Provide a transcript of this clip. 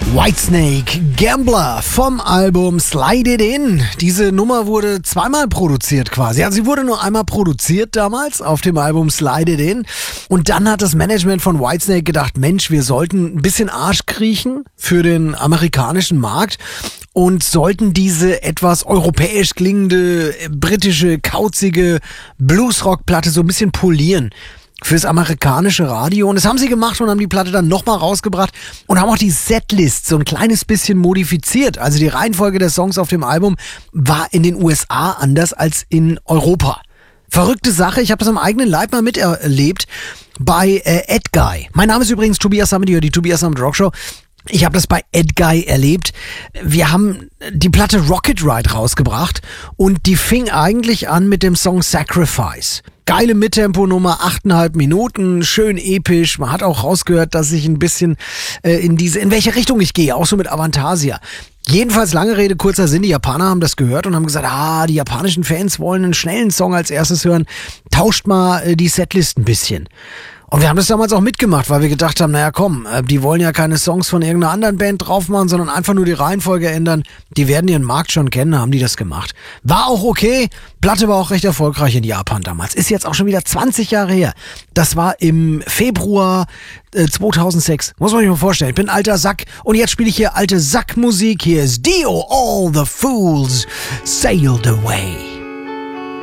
Whitesnake, Gambler vom Album Slide It In. Diese Nummer wurde zweimal produziert quasi. Also sie wurde nur einmal produziert damals auf dem Album Slide It In. Und dann hat das Management von Whitesnake gedacht, Mensch, wir sollten ein bisschen Arsch kriechen für den amerikanischen Markt und sollten diese etwas europäisch klingende, britische, kauzige Bluesrock-Platte so ein bisschen polieren fürs amerikanische Radio. Und das haben sie gemacht und haben die Platte dann nochmal rausgebracht und haben auch die Setlist so ein kleines bisschen modifiziert. Also die Reihenfolge der Songs auf dem Album war in den USA anders als in Europa. Verrückte Sache, ich habe das am eigenen Leib mal miterlebt bei Edguy. Mein Name ist übrigens Tobias Sammet, die Tobias Sammet Rockshow. Ich habe das bei Edguy erlebt. Wir haben die Platte Rocket Ride rausgebracht und die fing eigentlich an mit dem Song Sacrifice. Geile Mittempo-Nummer, 8,5 Minuten, schön episch. Man hat auch rausgehört, dass ich ein bisschen in welche Richtung ich gehe, auch so mit Avantasia. Jedenfalls, lange Rede, kurzer Sinn, die Japaner haben das gehört und haben gesagt, die japanischen Fans wollen einen schnellen Song als erstes hören. Tauscht mal die Setlist ein bisschen. Und wir haben das damals auch mitgemacht, weil wir gedacht haben, naja komm, die wollen ja keine Songs von irgendeiner anderen Band drauf machen, sondern einfach nur die Reihenfolge ändern. Die werden ihren Markt schon kennen, haben die das gemacht. War auch okay, Platte war auch recht erfolgreich in Japan damals. Ist jetzt auch schon wieder 20 Jahre her. Das war im Februar 2006. Muss man sich mal vorstellen, ich bin ein alter Sack und jetzt spiele ich hier alte Sackmusik. Hier ist Dio, All the Fools Sailed Away.